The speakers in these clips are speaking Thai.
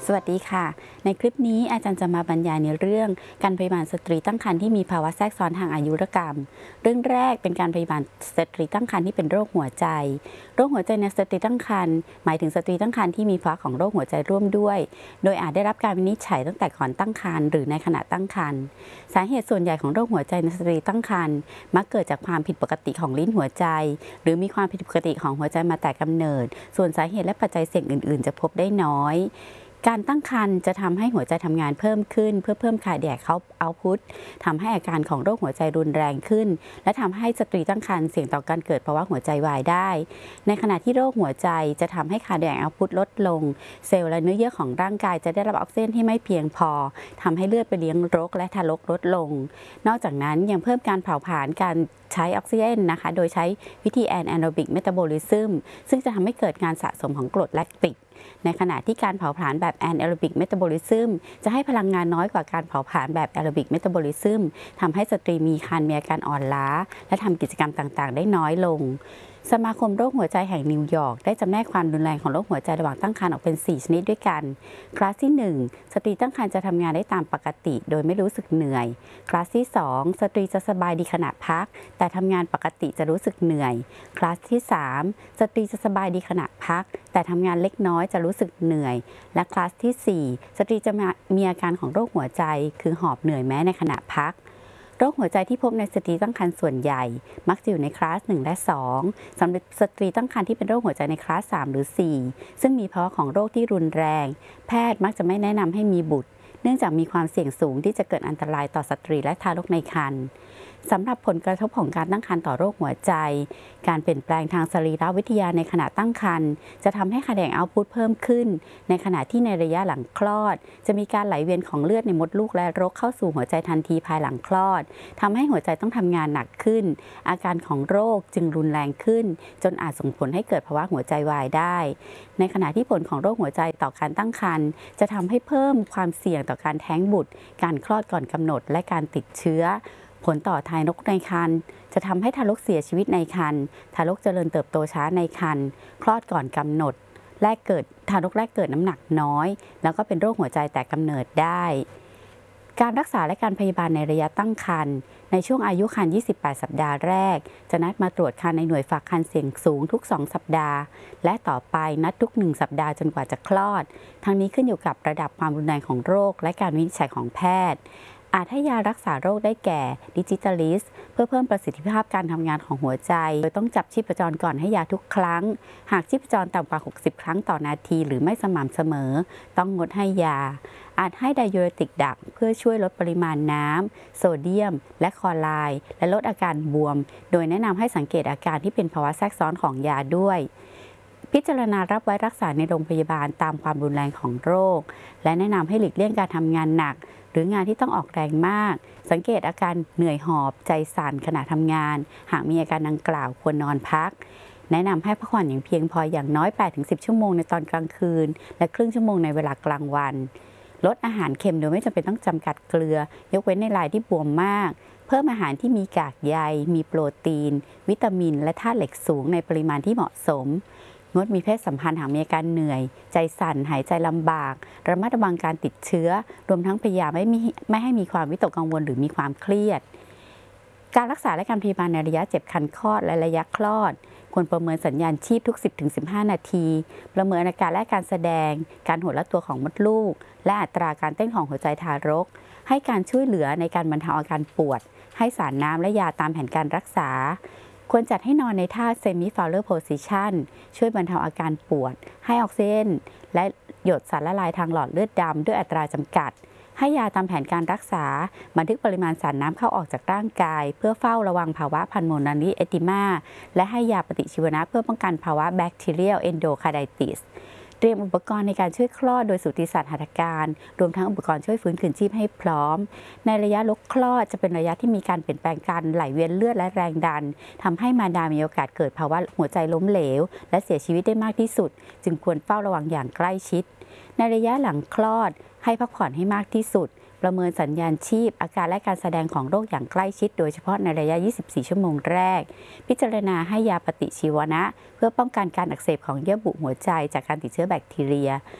สวัสดีค่ะในคลิปนี้อาจารย์จะมาบรรยายในเรื่องการพยาบาลสตรีตั้งครรภ์ที่มีภาวะแทรกซ้อนทางอายุรกรรมเรื่องแรกเป็นการพยาบาลสตรีตั้งครรภ์ที่เป็นโรคหัวใจโรคหัวใจในสตรีตั้งครรภ์หมายถึงสตรีตั้งครรภ์ที่มีภาวะของโรคหัวใจร่วมด้วยโดยอาจได้รับการวินิจฉัยตั้งแต่ก่อนตั้งครรภ์หรือในขณะตั้งครรภ์สาเหตุส่วนใหญ่ของโรคหัวใจในสตรีตั้งครรภ์มักเกิดจากความผิดปกติของลิ้นหัวใจหรือมีความผิดปกติของหัวใจมาแต่กำเนิดส่วนสาเหตุและปัจจัยเสี่ยงอื่นๆจะพบได้น้อยการตั้งครรภ์จะทำให้หัวใจทำงานเพิ่มขึ้นเพื่อเพิ่มคาร์เดียกเอาท์พุตทำให้อาการของโรคหัวใจรุนแรงขึ้นและทำให้สตรีตั้งครรภ์เสี่ยงต่อการเกิดภาวะหัวใจวายได้ในขณะที่โรคหัวใจจะทำให้คาร์เดียกเอาท์พุตลดลงเซลล์และเนื้อเยื่อของร่างกายจะได้รับออกซิเจนที่ไม่เพียงพอทำให้เลือดไปเลี้ยงรกและทารกลดลงนอกจากนั้นยังเพิ่มการเผาผลาญการใช้ออกซิเจนนะคะโดยใช้วิธีแอนแอโรบิกเมตาบอลิซึมซึ่งจะทำให้เกิดการสะสมของกรดแลคติกในขณะที่การเผาผลาญแบบแอนแอโรบิกเมตาบอลิซึมจะให้พลังงานน้อยกว่าการเผาผลาญแบบแอโรบิกเมตาบอลิซึมทำให้สตรีมีครรภ์มีอาการอ่อนล้าและทำกิจกรรมต่างๆได้น้อยลงสมาคมโรคหัวใจแห่งนิวยอร์กได้จำแนกความรุนแรงของโรคหัวใจระหว่างตั้งครรภ์ออกเป็น4ชนิดด้วยกันคลาสที่1สตรีตั้งครรภ์จะทำงานได้ตามปกติโดยไม่รู้สึกเหนื่อยคลาสที่2สตรีจะสบายดีขณะพักแต่ทำงานปกติจะรู้สึกเหนื่อยคลาสที่3สตรีจะสบายดีขณะพักแต่ทำงานเล็กน้อยจะรู้สึกเหนื่อยและคลาสที่4สตรีจะมีอาการของโรคหัวใจคือหอบเหนื่อยแม้ในขณะพักโรคหัวใจที่พบในสตรีตั้งครรภ์ส่วนใหญ่มักจะอยู่ในคลาส1และ2สำหรับสตรีตั้งครรภ์ที่เป็นโรคหัวใจในคลาส3หรือ4ซึ่งมีภาวะของโรคที่รุนแรงแพทย์มักจะไม่แนะนำให้มีบุตรเนื่องจากมีความเสี่ยงสูงที่จะเกิดอันตรายต่อสตรีและทารกในครรภ์สำหรับผลกระทบของการตั้งครรภ์ต่อโรคหัวใจการเปลี่ยนแปลงทางสรีรวิทยาในขณะตั้งครรภ์จะทำให้คาร์เดียกเอาท์พุตเพิ่มขึ้นในขณะที่ในระยะหลังคลอดจะมีการไหลเวียนของเลือดในมดลูกและรกเข้าสู่หัวใจทันทีภายหลังคลอดทำให้หัวใจต้องทำงานหนักขึ้นอาการของโรคจึงรุนแรงขึ้นจนอาจส่งผลให้เกิดภาวะหัวใจวายได้ในขณะที่ผลของโรคหัวใจต่อการตั้งครรภ์จะทำให้เพิ่มความเสี่ยงต่อการแท้งบุตรการคลอดก่อนกำหนดและการติดเชื้อผลต่อทารกในครรภ์จะทำให้ทารกเสียชีวิตในครรภ์ทารกเจริญเติบโตช้าในครรภ์คลอดก่อนกำหนดทารกแรกเกิดน้ำหนักน้อยแล้วก็เป็นโรคหัวใจแต่กำเนิดได้การรักษาและการพยาบาลในระยะตั้งครรภ์ในช่วงอายุครรภ์28 สัปดาห์แรกจะนัดมาตรวจครรภ์ในหน่วยฝากครรภ์เสี่ยงสูงทุก2 สัปดาห์และต่อไปนัดทุก1 สัปดาห์จนกว่าจะคลอดทั้งนี้ขึ้นอยู่กับระดับความรุนแรงของโรคและการวินิจฉัยของแพทย์อาจให้ยารักษาโรคได้แก่ดิจิตาลิสเพื่อเพิ่มประสิทธิภาพการทำงานของหัวใจโดยต้องจับชีพจรก่อนให้ยาทุกครั้งหากชีพจรต่ำกว่า60 ครั้งต่อนาทีหรือไม่สม่ำเสมอต้องงดให้ยาอาจให้ไดยูเรติกดักเพื่อช่วยลดปริมาณน้ำโซเดียมและคลอไรด์และลดอาการบวมโดยแนะนำให้สังเกตอาการที่เป็นภาวะแทรกซ้อนของยาด้วยพิจารณารับไว้รักษาในโรงพยาบาลตามความรุนแรงของโรคและแนะนำให้หลีกเลี่ยงการทำงานหนักหรืองานที่ต้องออกแรงมากสังเกตอาการเหนื่อยหอบใจสั่นขณะทำงานหากมีอาการดังกล่าวควรนอนพักแนะนำให้พักผ่อนอย่างเพียงพออย่างน้อย 8-10 ชั่วโมงในตอนกลางคืนและครึ่งชั่วโมงในเวลากลางวันลดอาหารเค็มโดยไม่จำเป็นต้องจำกัดเกลือยกเว้นในรายที่บวมมากเพิ่มอาหารที่มีกากใยมีโปรตีนวิตามินและธาตุเหล็กสูงในปริมาณที่เหมาะสมงดมีเพศสัมพันธ์หากมีอาการเหนื่อยใจสั่นหายใจลำบากระมัดระวังการติดเชื้อรวมทั้งพยายามไม่ให้มีความวิตกกังวลหรือมีความเครียดการรักษาและการพยาบาลในระยะเจ็บคันคลอดและระยะคลอดควรประเมินสัญญาณชีพทุก 10-15 นาทีประเมินอาการและการแสดงการหดและตัวของมดลูกและอัตราการเต้นของหัวใจทารกให้การช่วยเหลือในการบรรเทาอาการปวดให้สารน้ำและยาตามแผนการรักษาควรจัดให้นอนในท่า semi fowler position ช่วยบรรเทาอาการปวดให้ออกซิเจนและหยดสารละลายทางหลอดเลือดดำด้วยอัตราจำกัดให้ยาตามแผนการรักษาบันทึกปริมาณสารน้ำเข้าออกจากร่างกายเพื่อเฝ้าระวังภาวะพัลโมนารีเอดิมาและให้ยาปฏิชีวนะเพื่อป้องกันภาวะแบคทีเรียลเอนโดคาร์ไดติสเตรียมอุปกรณ์ในการช่วยคลอดโดยสูติศาสตร์หัตถการรวมทั้งอุปกรณ์ช่วยฟื้นคืนชีพให้พร้อมในระยะลกคลอดจะเป็นระยะที่มีการเปลี่ยนแปลงการไหลเวียนเลือดและแรงดันทำให้มารดามีโอกาสเกิดภาวะหัวใจล้มเหลวและเสียชีวิตได้มากที่สุดจึงควรเฝ้าระวังอย่างใกล้ชิดในระยะหลังคลอดให้พักผ่อนให้มากที่สุดประเมินสัญญาณชีพอาการและการแสดงของโรคอย่างใกล้ชิดโดยเฉพาะในระยะ 24 ชั่วโมงแรกพิจารณาให้ยาปฏิชีวนะเพื่อป้องกันการอักเสบของเยื่อบุหัวใจจากการติดเชื้อแบคทีเรีย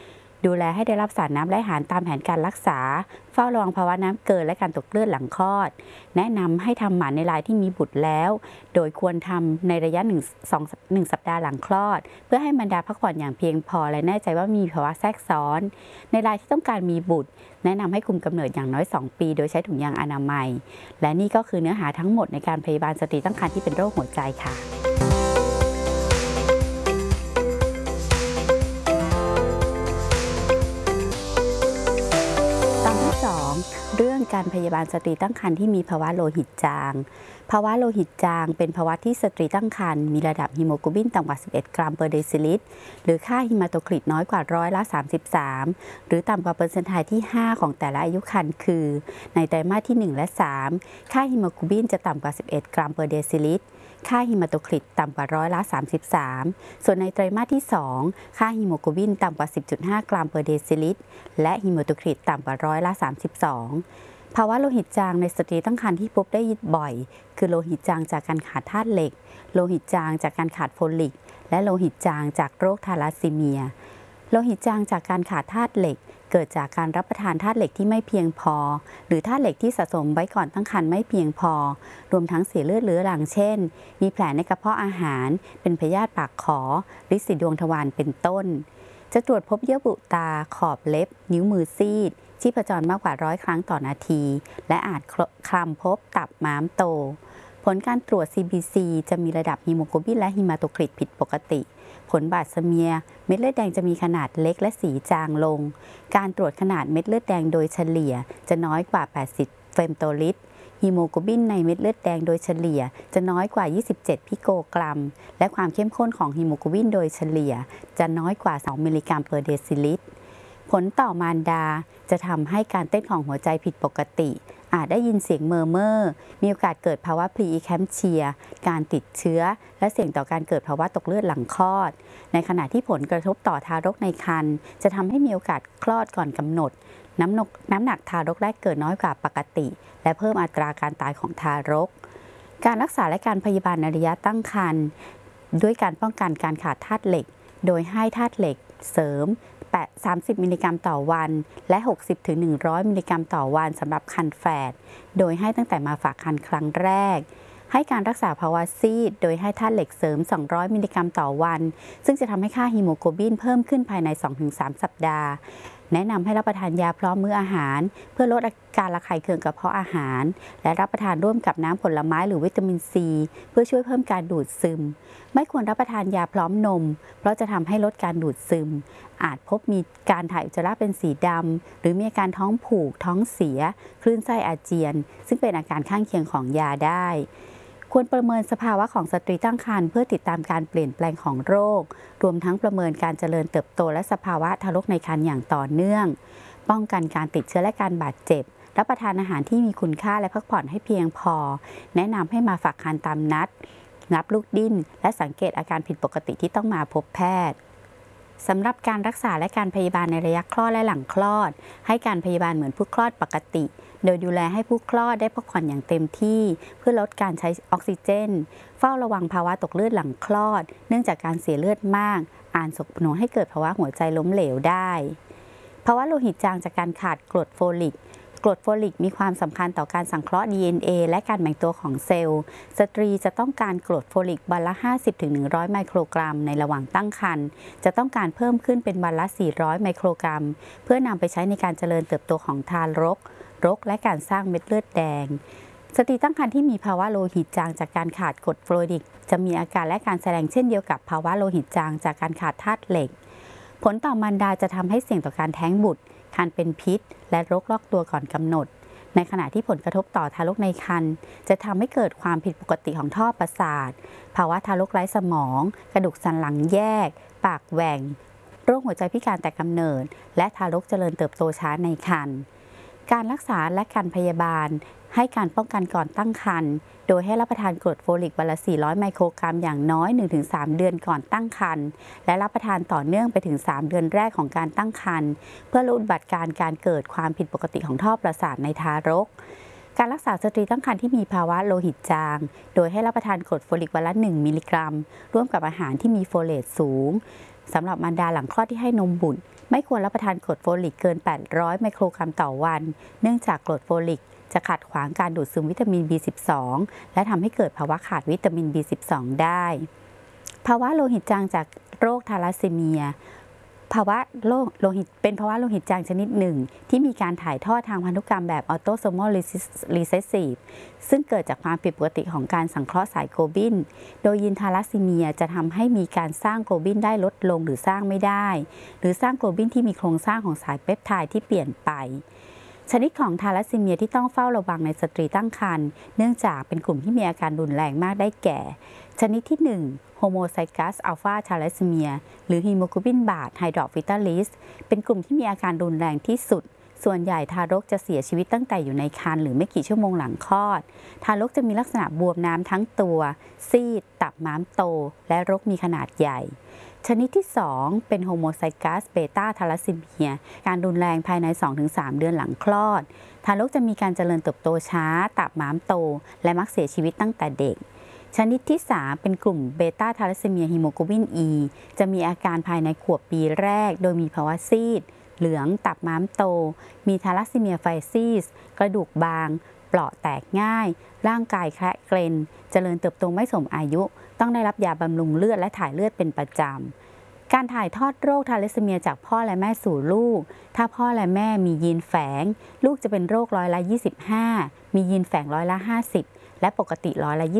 ดูแลให้ได้รับสารน้ำและอาหารตามแผนการรักษาเฝ้าระวังภาวะน้ำเกินและการตกเลือดหลังคลอดแนะนำให้ทำหมันในรายที่มีบุตรแล้วโดยควรทำในระยะ1 สัปดาห์หลังคลอดเพื่อให้มารดาพักผ่อนอย่างเพียงพอและแน่ใจว่ามีภาวะแทรกซ้อนในรายที่ต้องการมีบุตรแนะนำให้คุมกำเนิดอย่างน้อย2 ปีโดยใช้ถุงยางอนามัยและนี่ก็คือเนื้อหาทั้งหมดในการพยาบาลสตรีตั้งครรภ์ที่เป็นโรคหัวใจค่ะเรื่องการพยาบาลสตรีตั้งครรภ์ที่มีภาวะโลหิตจางภาวะโลหิตจางเป็นภาวะที่สตรีตั้งครรภ์มีระดับฮีโมโกลบินต่ำกว่า11 กรัมเปอร์เดซิลิตรหรือค่าฮีมาโตคริตน้อยกว่า33หรือต่ำกว่าเปอร์เซ็นต์ไทน์ที่5ของแต่ละอายุครรภ์คือในไตรมาสที่1และ3ค่าฮีโมโกลบินจะต่ำกว่า11 กรัมเปอร์เดซิลิตรค่าฮีมาโตคริตต่ำกว่า33ส่วนในไตรมาสที่2ค่าฮีโมโกลบินต่ำกว่า10.5 กรัมเปอร์เดซิลิตรและฮีโมโตคริตต่ำกว่า32ภาวะโลหิตจางในสตรีตั้งครรภ์ที่พบได้บ่อยคือโลหิตจางจากการขาดธาตุเหล็กโลหิตจางจากการขาดโฟลิกและโลหิตจางจากโรคทาลัสซีเมียโลหิตจางจากการขาดธาตุเหล็กเกิดจากการรับประทานธาตุเหล็กที่ไม่เพียงพอหรือธาตุเหล็กที่สะสมไว้ก่อนตั้งครรภ์ไม่เพียงพอรวมทั้งเสียเลือดเรื้อรังเช่นมีแผลในกระเพาะอาหารเป็นพยาธิปากขอริดสีดวงทวารเป็นต้นจะตรวจพบเยื่อบุตาขอบเล็บนิ้วมือซีดชีพจรมากกว่า100 ครั้งต่อนาทีและอาจคลำพบตับม้ามโตผลการตรวจ CBC จะมีระดับฮีโมโกลบินและฮีมาโตคริตผิดปกติผลบาดสเมียเม็ดเลือดแดงจะมีขนาดเล็กและสีจางลงการตรวจขนาดเม็ดเลือดแดงโดยเฉลี่ยจะน้อยกว่า80เฟมโตลิตรฮีโมโกลบินในเม็ดเลือดแดงโดยเฉลี่ยจะน้อยกว่า27พิโกกรัมและความเข้มข้นของฮีโมโกลบินโดยเฉลี่ยจะน้อยกว่า2มิลลิกรัมเปอร์เดซิลิตรผลต่อมารดาจะทำให้การเต้นของหัวใจผิดปกติอาจได้ยินเสียงเมอร์มีโอกาสเกิดภาวะพรีอีแคมเชียการติดเชื้อและเสี่ยงต่อการเกิดภาวะตกเลือดหลังคลอดในขณะที่ผลกระทบต่อทารกในครรภ์จะทำให้มีโอกาสคลอดก่อนกำหนดน้ำหนักทารกแรกเกิดน้อยกว่าปกติและเพิ่มอัตราการตายของทารกการรักษาและการพยาบาลในระยะตั้งครรภ์ด้วยการป้องกันการขาดธาตุเหล็กโดยให้ธาตุเหล็กเสริม30 มิลลิกรัมต่อวันและ60-100 มิลลิกรัมต่อวันสำหรับครรภ์แฝดโดยให้ตั้งแต่มาฝากครรภ์ครั้งแรกให้การรักษาภาวะซีดโดยให้ธาตุเหล็กเสริม200 มิลลิกรัมต่อวันซึ่งจะทำให้ค่าฮีโมโกลบินเพิ่มขึ้นภายใน 2-3 สัปดาห์แนะนำให้รับประทานยาพร้อมมื้ออาหารเพื่อลดอาการระคายเคืองกระเพาะอาหารและรับประทานร่วมกับน้ำผลไม้หรือวิตามินซีเพื่อช่วยเพิ่มการดูดซึมไม่ควรรับประทานยาพร้อมนมเพราะจะทำให้ลดการดูดซึมอาจพบมีการถ่ายอุจจาระเป็นสีดำหรือมีอาการท้องผูกท้องเสียคลื่นไส้อาเจียนซึ่งเป็นอาการข้างเคียงของยาได้ควรประเมินสภาวะของสตรีตั้งครรภ์เพื่อติดตามการเปลี่ยนแปลงของโรครวมทั้งประเมินการเจริญเติบโตและสภาวะทารกในครรภ์อย่างต่อเนื่องป้องกันการติดเชื้อและการบาดเจ็บรับประทานอาหารที่มีคุณค่าและพักผ่อนให้เพียงพอแนะนำให้มาฝากครรภ์ตามนัดนับลูกดิ้นและสังเกตอาการผิดปกติที่ต้องมาพบแพทย์สำหรับการรักษาและการพยาบาลในระยะคลอดและหลังคลอดให้การพยาบาลเหมือนผู้คลอดปกติโดยดูแลให้ผู้คลอดได้พักผ่อนอย่างเต็มที่เพื่อลดการใช้ออกซิเจนเฝ้าระวังภาวะตกเลือดหลังคลอดเนื่องจากการเสียเลือดมากอาจส่งผลให้เกิดภาวะหัวใจล้มเหลวได้ภาวะโลหิตจางจากการขาดกรดโฟลิกกรดโฟลิกมีความสำคัญต่อการสังเคราะห์ DNA และการแบ่งตัวของเซลล์สตรีจะต้องการกรดโฟลิกวันละ 50-100 ไมโครกรัมในระหว่างตั้งครรภ์จะต้องการเพิ่มขึ้นเป็นวันละ 400 ไมโครกรัมเพื่อนำไปใช้ในการเจริญเติบโตของทารกและการสร้างเม็ดเลือดแดงสตรีตั้งครรภ์ที่มีภาวะโลหิตจางจากการขาดกรดโฟลิกจะมีอาการและการแสดงเช่นเดียวกับภาวะโลหิตจางจากการขาดธาตุเหล็กผลต่อมารดาจะทำให้เสี่ยงต่อการแท้งบุตรครรภ์เป็นพิษและโรคลอกตัวก่อนกำหนดในขณะที่ผลกระทบต่อทารกในครรภ์จะทำให้เกิดความผิดปกติของท่อประสาทภาวะทารกไร้สมองกระดูกสันหลังแยกปากแหว่งโรคหัวใจพิการแต่กำเนิดและทารกเจริญเติบโตช้าในครรภ์การรักษาและการพยาบาลให้การป้องกันก่อนตั้งครรภ์โดยให้รับประทานกรดโฟลิกวันละ 400 ไมโครกรัมอย่างน้อย 1-3 เดือนก่อนตั้งครรภ์และรับประทานต่อเนื่องไปถึง 3 เดือนแรกของการตั้งครรภ์เพื่อลดอุบัติการเกิดความผิดปกติของท่อประสาทในทารกการรักษาสตรีตั้งครรภ์ที่มีภาวะโลหิตจางโดยให้รับประทานกรดโฟลิกวันละ 1 มิลลิกรัมร่วมกับอาหารที่มีโฟเลตสูงสำหรับมารดาหลังคลอดที่ให้นมบุตรไม่ควรรับประทานกรดโฟลิกเกิน 800 ไมโครกรัมต่อวัน เนื่องจากกรดโฟลิกจะขัดขวางการดูดซึมวิตามิน B12 และทำให้เกิดภาวะขาดวิตามิน B12 ได้ภาวะโลหิตจางจากโรคทาลัสซีเมียภาวะโลหิตเป็นภาวะโลหิตจางชนิดหนึ่งที่มีการถ่ายทอดทางพันธุกรรมแบบออโตโซมอลรีเซสซีฟซึ่งเกิดจากความผิดปกติของการสังเคราะห์สายโกลบินโดยยีนทาลัสซีเมียจะทำให้มีการสร้างโกลบินได้ลดลงหรือสร้างไม่ได้หรือสร้างโกลบินที่มีโครงสร้างของสายเปปไทด์ที่เปลี่ยนไปชนิดของทาลัสซีเมียที่ต้องเฝ้าระวังในสตรีตั้งครรภ์เนื่องจากเป็นกลุ่มที่มีอาการรุนแรงมากได้แก่ชนิดที่1โฮโมไซกัสอัลฟาทาลัสซีเมียหรือฮีโมโกลบินบาดไฮดรอกฟิตาลิสเป็นกลุ่มที่มีอาการรุนแรงที่สุดส่วนใหญ่ทารกจะเสียชีวิตตั้งแต่อยู่ในครรภ์หรือไม่กี่ชั่วโมงหลังคลอดทารกจะมีลักษณะบวมน้ำทั้งตัวซีดตับม้ามโตและรกมีขนาดใหญ่ชนิดที่2เป็นโฮโมไซกัสเบต้าทาลัสซีเมียการรุนแรงภายใน 2-3 เดือนหลังคลอดทารกจะมีการเจริญเติบโตช้าตับม้ามโตและมักเสียชีวิตตั้งแต่เด็กชนิดที่3เป็นกลุ่มเบต้าทาลัสซีเมียฮีโมโกลบิน E จะมีอาการภายในขวบปีแรกโดยมีภาวะซีดเหลืองตับม้ามโตมีทาลัสซีเมียไฟซิสกระดูกบางเปราะแตกง่ายร่างกายแคระเกร็งเจริญเติบโตไม่สมอายุต้องได้รับยาบำรุงเลือดและถ่ายเลือดเป็นประจำการถ่ายทอดโรคทาลัสซีเมียจากพ่อและแม่สู่ลูกถ้าพ่อและแม่มียีนแฝงลูกจะเป็นโรค25%มียีนแฝง50%และปกติ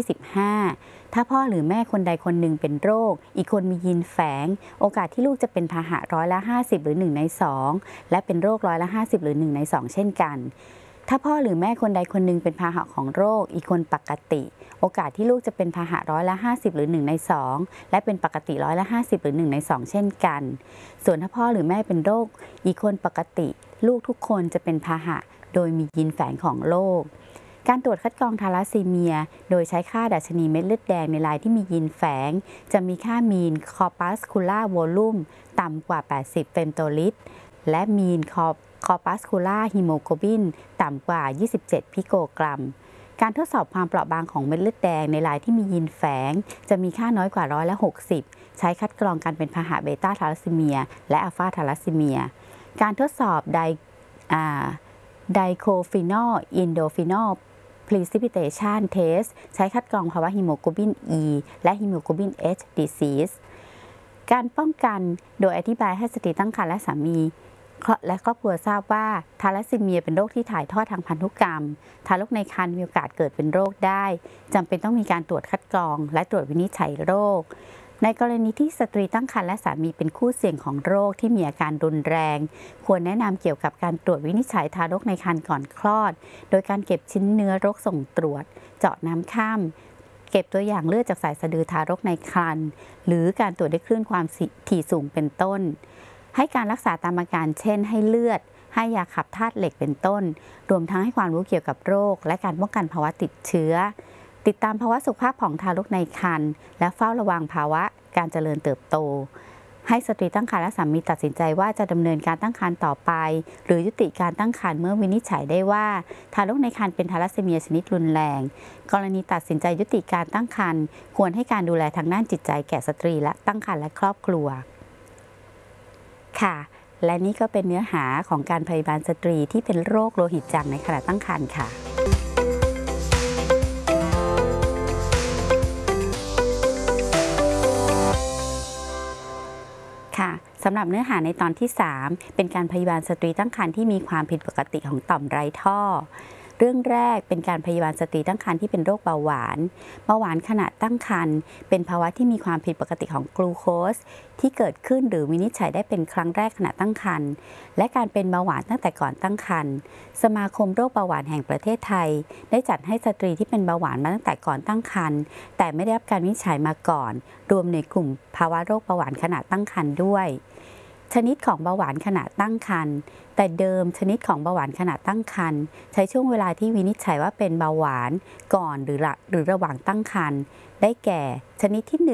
25%ถ้าพ่อหรือแม่คนใดคนหนึ่งเป็นโรคอีกคนมียีนแฝงโอกาสที่ลูกจะเป็นพาหะ50%หรือ1 ใน 2และเป็นโรค50%หรือ1 ใน 2เช่นกันถ้าพ่อหรือแม่คนใดคนหนึ่งเป็นพาหะของโรคอีกคนปกติโอกาสที่ลูกจะเป็นพาหะ50%หรือ1 ใน 2และเป็นปกติ50%หรือ1 ใน 2เช่นกันส่วนถ้าพ่อหรือแม่เป็นโรคอีกคนปกติลูกทุกคนจะเป็นพาหะโดยมียีนแฝงของโรคการตรวจคัดกรองทาลัสซีเมียโดยใช้ค่าดัชนีเม็ดเลือดแดงในรายที่มียีนแฝงจะมีค่ามีนคอปัสคูล่าวอลลุ่มต่ำกว่า80เฟมโตลิตรและมีนคอปัสคูล่าฮีโมโกลบินต่ำกว่า27พิโกกรัมการทดสอบความเปราะบางของเม็ดเลือดแดงในรายที่มียีนแฝงจะมีค่าน้อยกว่า60ใช้คัดกรองการเป็นพาหะเบต้าทาลัสซีเมียและอัลฟาทาลัสซีเมียการทดสอบไดโคฟีนอลอินโดฟีนอลprecipitation test ใช้คัดกรองภาวะฮีโมโกลบิน E และฮีโมโกลบิน H disease การป้องกันโดยอธิบายให้สตรีตั้งครรภ์และสามีและครอบครัวทราบว่าทาลัสซีเมียเป็นโรคที่ถ่ายทอดทางพันธุกรรมทารกในครรภ์มีโอกาสเกิดเป็นโรคได้จำเป็นต้องมีการตรวจคัดกรองและตรวจวินิจฉัยโรคในกรณีที่สตรีตั้งครรภ์และสามีเป็นคู่เสี่ยงของโรคที่มีอาการรุนแรงควรแนะนำเกี่ยวกับการตรวจวินิจฉัยทารกในครรภ์ก่อนคลอดโดยการเก็บชิ้นเนื้อรกส่งตรวจเจาะน้ำค่ำเก็บตัวอย่างเลือดจากสายสะดือทารกในครรภ์หรือการตรวจด้วยคลื่นความถี่สูงเป็นต้นให้การรักษาตามอาการเช่นให้เลือดให้ยาขับธาตุเหล็กเป็นต้นรวมทั้งให้ความรู้เกี่ยวกับโรคและการป้องกันภาวะติดเชื้อติดตามภาวะสุขภาพของทารกในครรภ์และเฝ้าระวังภาวะการเจริญเติบโตให้สตรีตั้งครรภ์และสามีตัดสินใจว่าจะดำเนินการตั้งครรภ์ต่อไปหรือยุติการตั้งครรภ์เมื่อวินิจฉัยได้ว่าทารกในครรภ์เป็นทาลัสซีเมียชนิดรุนแรงกรณีตัดสินใจยุติการตั้งครรภ์ควรให้การดูแลทางด้านจิตใจแก่สตรีและตั้งครรภ์และครอบครัวค่ะและนี่ก็เป็นเนื้อหาของการพยาบาลสตรีที่เป็นโรคโลหิตจางในขณะตั้งครรภ์ค่ะสำหรับเนื้อหาในตอนที่3เป็นการพยาบาลสตรีตั้งครรภ์ที่มีความผิดปกติของต่อมไร้ท่อเรื่องแรกเป็นการพยาบาลสตรีตั้งครรภ์ที่เป็นโรคเบาหวานขณะตั้งครรภ์เป็นภาวะที่มีความผิดปกติของกลูโคสที่เกิดขึ้นหรือวินิจฉัยได้เป็นครั้งแรกขณะตั้งครรภ์และการเป็นเบาหวานตั้งแต่ก่อนตั้งครรภ์สมาคมโรคเบาหวานแห่งประเทศไทยได้จัดให้สตรีที่เป็นเบาหวานมาตั้งแต่ก่อนตั้งครรภ์แต่ไม่ได้รับการวินิจฉัยมาก่อนรวมในกลุ่มภาวะโรคเบาหวานขณะตั้งครรภ์ด้วยชนิดของเบาหวานขณะตั้งครรภ์แต่เดิมชนิดของเบาหวานขณะตั้งครรภ์ใช้ช่วงเวลาที่วินิจฉัยว่าเป็นเบาหวานก่อนหรือระหว่างตั้งครรภ์ได้แก่ชนิดที่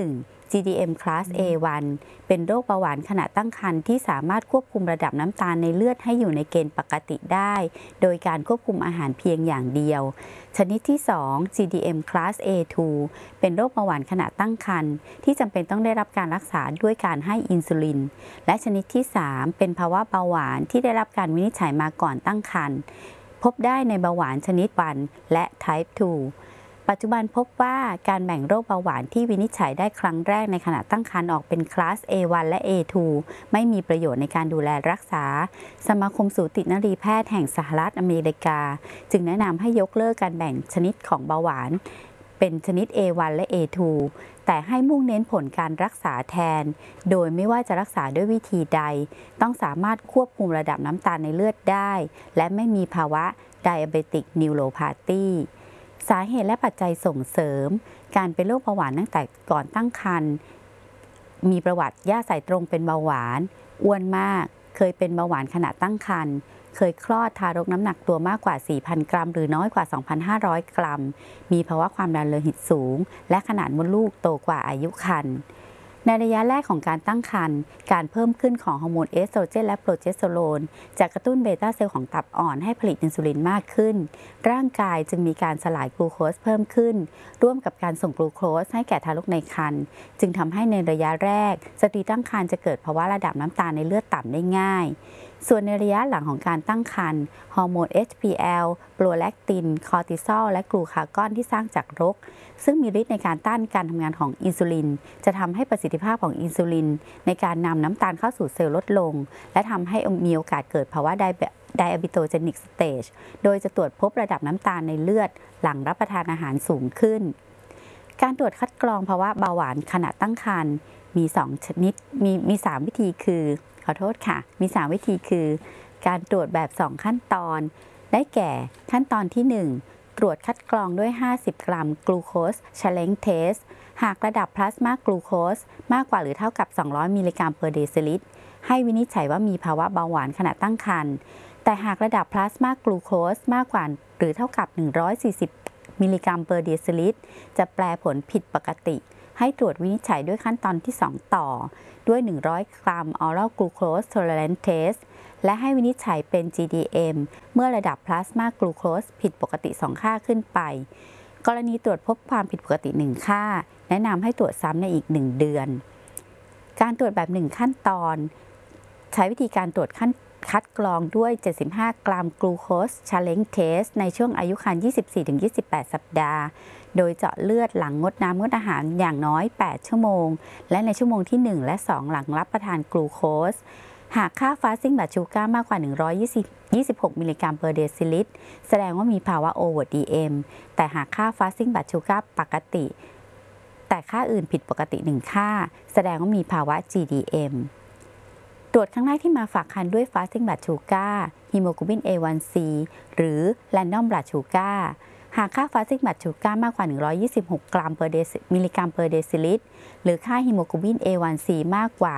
GDM Class A1 เป็นโรคเบาหวานขณะตั้งครรภ์ที่สามารถควบคุมระดับน้ำตาลในเลือดให้อยู่ในเกณฑ์ปกติได้โดยการควบคุมอาหารเพียงอย่างเดียวชนิดที่ 2 GDM Class A2 เป็นโรคเบาหวานขณะตั้งครรภ์ที่จำเป็นต้องได้รับการรักษาด้วยการให้อินซูลินและชนิดที่ 3 เป็นภาวะเบาหวานที่ได้รับการวินิจฉัยมาก่อนตั้งครรภ์พบได้ในเบาหวานชนิด 1 และ Type 2ปัจจุบันพบว่าการแบ่งโรคเบาหวานที่วินิจฉัยได้ครั้งแรกในขณะตั้งครรภ์ออกเป็นคลาส A1 และ A2 ไม่มีประโยชน์ในการดูแลรักษาสมาคมสูตินรีแพทย์แห่งสหรัฐอเมริกาจึงแนะนำให้ยกเลิกการแบ่งชนิดของเบาหวานเป็นชนิด A1 และ A2 แต่ให้มุ่งเน้นผลการรักษาแทนโดยไม่ว่าจะรักษาด้วยวิธีใดต้องสามารถควบคุมระดับน้ำตาลในเลือดได้และไม่มีภาวะ Diabetic Neuropathyสาเหตุและปัจจัยส่งเสริมการเป็นโรคเบาหวานตั้งแต่ก่อนตั้งครรภ์มีประวัติย่าสายตรงเป็นเบาหวานอ้วนมากเคยเป็นเบาหวานขณะตั้งครรภ์เคยคลอดทารกน้ำหนักตัวมากกว่า 4,000 กรัมหรือน้อยกว่า 2,500 กรัมมีภาวะความดันโลหิตสูงและขนาดมดลูกโตกว่าอายุครรภ์ในระยะแรกของการตั้งครรภ์การเพิ่มขึ้นของฮอร์โมนเอสโตรเจนและโปรเจสเตอโรนจะกระตุ้นเบต้าเซลล์ของตับอ่อนให้ผลิตอินซูลินมากขึ้นร่างกายจึงมีการสลายกลูโคสเพิ่มขึ้นร่วมกับการส่งกลูโคสให้แก่ทารกในครรภ์จึงทำให้ในระยะแรกสตรีตั้งครรภ์จะเกิดภาวะระดับน้ำตาลในเลือดต่ำได้ง่ายส่วนในระยะหลังของการตั้งครรภ์ฮอร์โมน HPL โปรแลคตินคอร์ติซอลและกลูคากอนที่สร้างจากรกซึ่งมีฤทธิ์ในการต้านการทำงานของอินซูลินจะทำให้ประสิทธิภาพของอินซูลินในการนำน้ำตาลเข้าสู่เซลล์ลดลงและทำให้มีโอกาสเกิดภาวะDiabetogenic Stage โดยจะตรวจพบระดับน้ำตาลในเลือดหลังรับประทานอาหารสูงขึ้นการตรวจคัดกรองภาวะเบาหวานขณะตั้งครรภ์มี2ชนิดมี3วิธีคือขอโทษค่ะมี3วิธีคือการตรวจแบบ2ขั้นตอนได้แก่ขั้นตอนที่1ตรวจคัดกรองด้วย50 กรัมกลูโคส Challenge Test หากระดับพลาสมากลูโคสมากกว่าหรือเท่ากับ200มิลลิกรัมเปอร์เดซิลิตรให้วินิจฉัยว่ามีภาวะเบาหวานขณะตั้งครรภ์แต่หากระดับพลาสมากลูโคสมากกว่าหรือเท่ากับ140มิลลิกรัมเปอร์เดซิลิตรจะแปลผลผิดปกติให้ตรวจวินิจฉัยด้วยขั้นตอนที่2ต่อด้วย100 กรัม Oral Glucose Tolerance Test และให้วินิจฉัยเป็น GDM เมื่อระดับพลาสมากลูโคสผิดปกติ2ค่าขึ้นไปกรณีตรวจพบความผิดปกติ1ค่าแนะนำให้ตรวจซ้ำในอีก1เดือนการตรวจแบบ1ขั้นตอนใช้วิธีการตรวจคัดกรองด้วย 75 กรัมกลูโคส Challenge Test ในช่วงอายุครรภ์ 24-28 สัปดาห์โดยเจาะเลือดหลังงดน้ำงดอาหารอย่างน้อย8ชั่วโมงและในชั่วโมงที่1และ2หลังรับประทานกลูโคสหากค่า Fasting Blood Sugar มากกว่า126มิลลิกรัมเปอร์เดซิลิตรแสดงว่ามีภาวะ OverDM แต่หากค่า Fasting Blood Sugar ปกติแต่ค่าอื่นผิดปกติ1ค่าแสดงว่ามีภาวะ GDM ตรวจครั้งแรกที่มาฝากคันด้วย Fasting Blood Sugar Hemoglobin A1C หรือ Random Blood Sugar หากค่า Fasting Blood Sugar มากกว่า126มิลลิกรัมเปอร์เดซิลิตรหรือค่า Hemoglobin A1C มากกว่า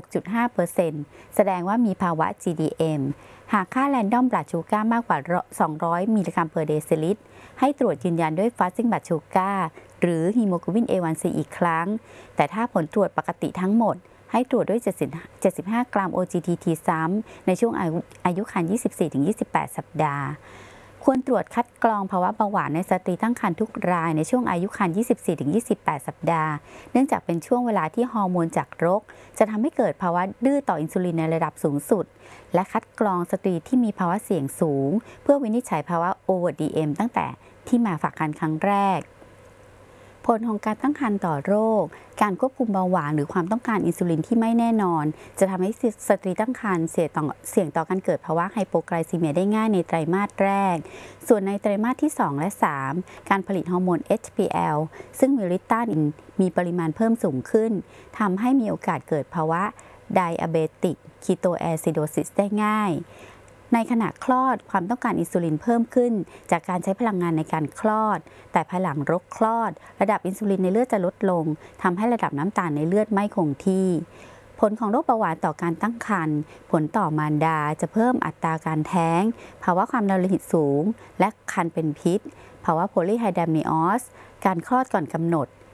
6.5% แสดงว่ามีภาวะ GDM หากค่า Random Blood Sugar มากกว่า200มิลลิกรัมเปอร์เดซิลิตรให้ตรวจยืนยันด้วย Fasting Blood Sugar หรือ Hemoglobin A1C อีกครั้งแต่ถ้าผลตรวจปกติทั้งหมดให้ตรวจด้วย75 กรัม OGTT ซ้ำในช่วงอายุครรภ์ 24-28 สัปดาห์ควรตรวจคัดกรองภาวะเบาหวานในสตรีตั้งครรภ์ทุกรายในช่วงอายุครรภ์ 24-28 สัปดาห์เนื่องจากเป็นช่วงเวลาที่ฮอร์โมนจากรกจะทำให้เกิดภาวะดื้อต่ออินซูลินในระดับสูงสุดและคัดกรองสตรีที่มีภาวะเสี่ยงสูงเพื่อวินิจฉัยภาวะ OverDM ตั้งแต่ที่มาฝากครรภ์ครั้งแรกผลของการตั้งครรภ์ต่อโรคการควบคุมเบาหวานหรือความต้องการอินซูลินที่ไม่แน่นอนจะทำให้สตรีตั้งครรภ์เสี่ยงต่อการเกิดภาวะไฮโปไกลซีเมียได้ง่ายในไตรมาสแรกส่วนในไตรมาสที่2และ3การผลิตฮอร์โมน HPL ซึ่งมีฤทธิ์ต้านมีปริมาณเพิ่มสูงขึ้นทำให้มีโอกาสเกิดภาวะ Diabetic Ketoacidosis ได้ง่ายในขณะคลอดความต้องการอินซูลินเพิ่มขึ้นจากการใช้พลังงานในการคลอดแต่ภายหลังรกคลอดระดับอินซูลินในเลือดจะลดลงทำให้ระดับน้ำตาลในเลือดไม่คงที่ผลของโรคเบาหวานต่อการตั้งครรภ์ผลต่อมารดาจะเพิ่มอัตราการแท้งภาวะความดันโลหิตสูงและครรภ์เป็นพิษภาวะโพลีไฮดรามนิออสการคลอดก่อนกำหนด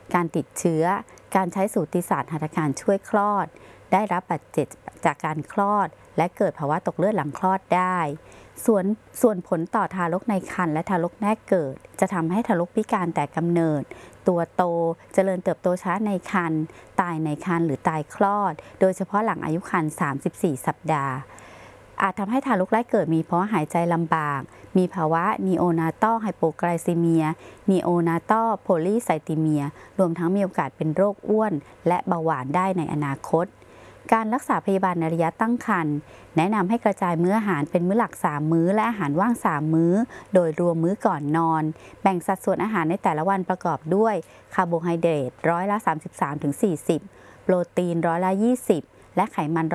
การติดเชื้อการใช้สูติศาสตร์หัตถการช่วยคลอดได้รับบาดเจ็บจากการคลอดและเกิดภาวะตกเลือดหลังคลอดได้ส่วนผลต่อทารกในครรภ์และทารกแรกเกิดจะทำให้ทารกพิการแต่กำเนิดตัวโตเจริญเติบโตช้าในครรภ์ตายในครรภ์หรือตายคลอดโดยเฉพาะหลังอายุครรภ์34 สัปดาห์อาจทำให้ทารกแรกเกิดมีภาวะหายใจลำบากมีภาวะนีโอนาตัลไฮโปไกลซีเมียนีโอนาตัลโพลีไซติเมียรวมทั้งมีโอกาสเป็นโรคอ้วนและเบาหวานได้ในอนาคตการรักษาพยาบาลในระยะตั้งครรภ์แนะนำให้กระจายมื้ออาหารเป็นมื้อหลัก3มื้อและอาหารว่าง3มื้อโดยรวมมื้อก่อนนอนแบ่งสัดส่วนอาหารในแต่ละวันประกอบด้วยคาร์โบไฮเดรต33-40%โปรตีน20%และไขมัน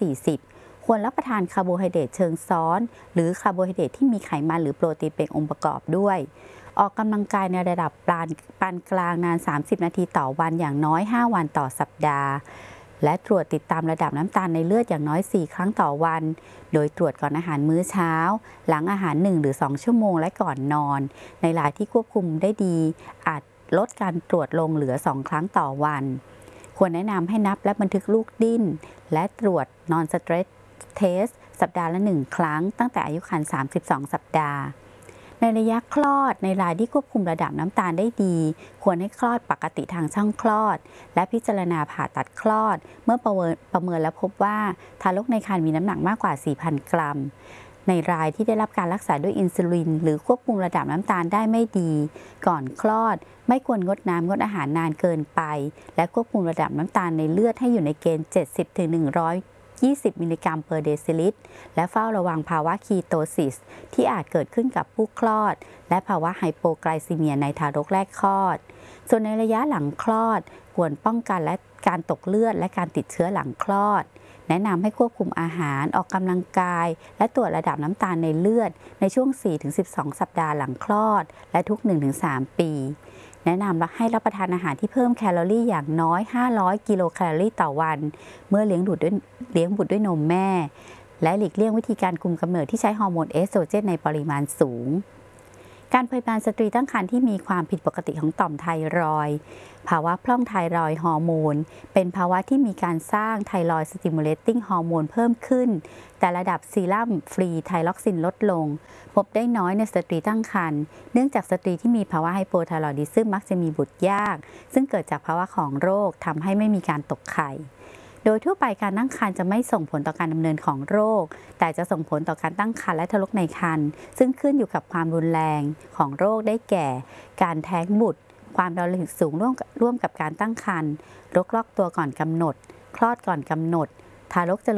40%ควรรับประทานคาร์โบไฮเดรตเชิงซ้อนหรือคาร์โบไฮเดรตที่มีไขมันหรือโปรตีนเป็นองค์ประกอบด้วยออกกำลังกายในระดับปานกลางนาน30 นาทีต่อวันอย่างน้อย5 วันต่อสัปดาห์และตรวจติดตามระดับน้ำตาลในเลือดอย่างน้อย4 ครั้งต่อวันโดยตรวจก่อนอาหารมื้อเช้าหลังอาหาร1 หรือ 2 ชั่วโมงและก่อนนอนในรายที่ควบคุมได้ดีอาจลดการตรวจลงเหลือ2 ครั้งต่อวันควรแนะนำให้นับและบันทึกลูกดิ้นและตรวจนอนสเตรสเทสสัปดาห์ละ1 ครั้งตั้งแต่อายุครรภ์32 สัปดาห์ในระยะคลอดในรายที่ควบคุมระดับน้ำตาลได้ดีควรให้คลอดปกติทางช่องคลอดและพิจารณาผ่าตัดคลอดเมื่อประเมินและพบว่าทารกในครรภ์มีน้ำหนักมากกว่า 4,000 กรัมในรายที่ได้รับการรักษาด้วยอินซูลินหรือควบคุมระดับน้ำตาลได้ไม่ดีก่อนคลอดไม่ควรงดน้ำงดอาหารนานเกินไปและควบคุมระดับน้ำตาลในเลือดให้อยู่ในเกณฑ์ 70-120 มิลลิกรัมเปอร์เดซิลิตรและเฝ้าระวังภาวะคีโตซิสที่อาจเกิดขึ้นกับผู้คลอดและภาวะไฮโปไกลซีเมียในทารกแรกคลอดส่วนในระยะหลังคลอดควรป้องกันและการตกเลือดและการติดเชื้อหลังคลอดแนะนำให้ควบคุมอาหารออกกำลังกายและตรวจระดับน้ำตาลในเลือดในช่วง 4-12 สัปดาห์หลังคลอดและทุก 1-3 ปีแนะนำให้รับประทานอาหารที่เพิ่มแคลอรี่อย่างน้อย500 กิโลแคลอรี่ต่อวันเมื่อเลี้ยงบุตรด้วยนมแม่และหลีกเลี่ยงวิธีการคุมกำเนิดที่ใช้ฮอร์โมนเอสโตรเจนในปริมาณสูงการพยาบาลสตรีตั้งครรภ์ที่มีความผิดปกติของต่อมไทรอยด์ภาวะพร่องไทรอยด์ฮอร์โมนเป็นภาวะที่มีการสร้างไทรอยด์สติมูเลตติ้งฮอร์โมนเพิ่มขึ้นแต่ระดับซีรัมฟรีไทรอกซินลดลงพบได้น้อยในสตรีตั้งครรภ์เนื่องจากสตรีที่มีภาวะไฮโปไทรอยดิซึมมักจะมีบุตรยากซึ่งเกิดจากภาวะของโรคทำให้ไม่มีการตกไข่โดยทั่วไปการตั้งครรภ์จะไม่ส่งผลต่อการดำเนินของโรคแต่จะส่งผลต่อการตั้งครรภ์และทารกในครรภ์ซึ่งขึ้นอยู่กับความรุนแรงของโรคได้แก่การแท้งบุตรความดันโลหิตสูงร่วมกับการตั้งครรภ์โรคลอกตัวก่อนกำหนดคลอดก่อนกำหนดทารกเจริญ